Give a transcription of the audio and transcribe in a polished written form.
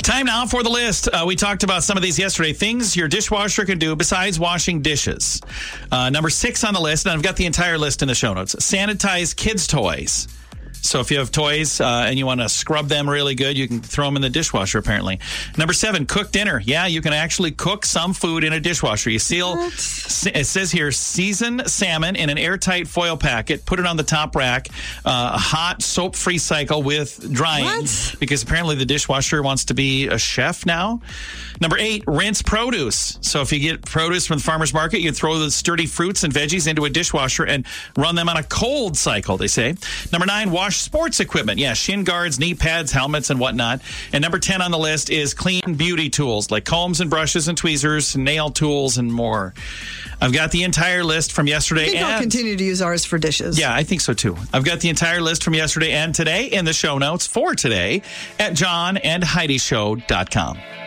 Time now for the list. We talked about some of these yesterday. Things your dishwasher can do besides washing dishes. Number 6 on the list, and I've got the entire list in the show notes. Sanitize kids' toys. So if you have toys and you want to scrub them really good, you can throw them in the dishwasher, apparently. Number 7, cook dinner. Yeah, you can actually cook some food in a dishwasher. You seal, it says here, season salmon in an airtight foil packet, put it on the top rack, a hot soap-free cycle with drying. Because apparently the dishwasher wants to be a chef now. Number 8, rinse produce. So if you get produce from the farmer's market, you throw the sturdy fruits and veggies into a dishwasher and run them on a cold cycle, they say. Number 9, wash sports equipment. Yeah, shin guards, knee pads, helmets, and whatnot. And number 10 on the list is clean beauty tools like combs and brushes and tweezers, nail tools, and more. I've got the entire list from yesterday. I think I'll continue to use ours for dishes. Yeah, I think so too. I've got the entire list from yesterday and today in the show notes for today at johnandheidishow.com.